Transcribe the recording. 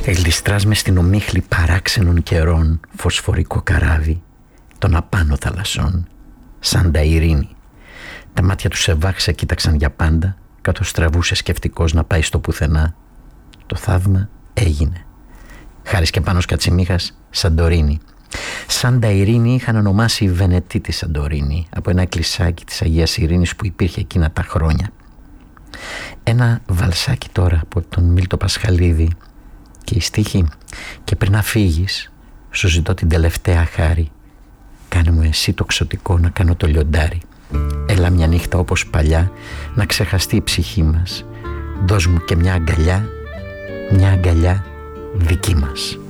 Γλιστράς μες στην ομίχλη παράξενων καιρών, φωσφορικό καράβι των απάνω θαλασσών, σαν τα ειρήνη. Τα μάτια του Σεβάχ σε κοίταξαν για πάντα, καθώς τραβούσε σκεφτικός να πάει στο πουθενά. Το θαύμα έγινε. Χάρης και Πάνος Κατσιμίχας, Σαντορίνη. Σαν τα ειρήνη είχαν ονομάσει οι Βενετοί τη Σαντορίνη, από ένα εκκλησάκι της Αγίας Ειρήνης που υπήρχε εκείνα τα χρόνια. Ένα βαλσάκι τώρα από τον Μίλτο Πασχαλίδη και η στίχη «Και πριν να φύγεις, σου ζητώ την τελευταία χάρη, κάνε μου εσύ το ξωτικό να κάνω το λιοντάρι. Έλα μια νύχτα όπως παλιά να ξεχαστεί η ψυχή μας, δώσ' μου και μια αγκαλιά δική μας».